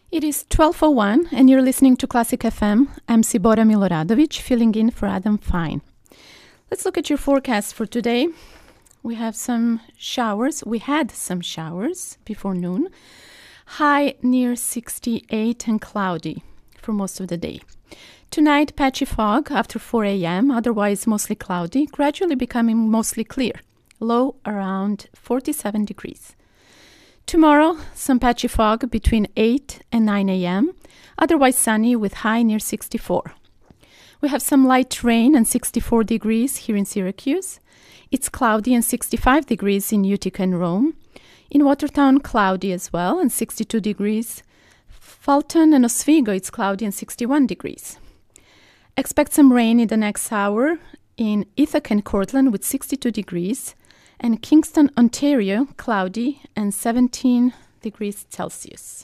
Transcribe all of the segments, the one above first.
It is 12:01 and you're listening to Classic FM. I'm Sibora Miloradovic, filling in for Adam Fine. Let's look at your forecast for today. We have some showers. We had some showers before noon. High near 68 and cloudy for most of the day. Tonight, patchy fog after 4 a.m., otherwise mostly cloudy, gradually becoming mostly clear. Low around 47 degrees. Tomorrow, some patchy fog between 8 and 9 a.m., otherwise sunny with high near 64. We have some light rain and 64 degrees here in Syracuse. It's cloudy and 65 degrees in Utica and Rome. In Watertown, cloudy as well and 62 degrees. Fulton and Oswego, it's cloudy and 61 degrees. Expect some rain in the next hour in Ithaca and Cortland with 62 degrees. And Kingston, Ontario, cloudy and 17 degrees Celsius.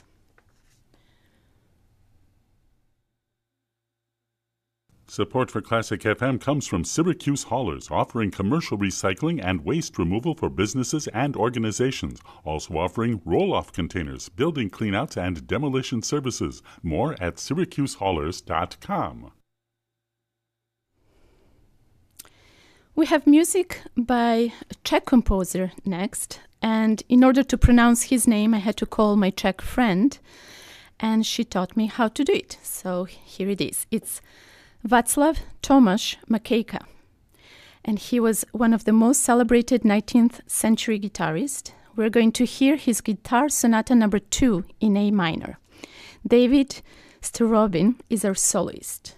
Support for Classic FM comes from Syracuse Haulers, offering commercial recycling and waste removal for businesses and organizations. Also offering roll-off containers, building cleanouts, and demolition services. More at syracusehaulers.com. We have music by a Czech composer next, and in order to pronounce his name, I had to call my Czech friend, and she taught me how to do it. So here it is. It's Václav Tomáš Makejka, and he was one of the most celebrated 19th century guitarists. We're going to hear his Guitar Sonata No. 2 in A minor. David Starobin is our soloist.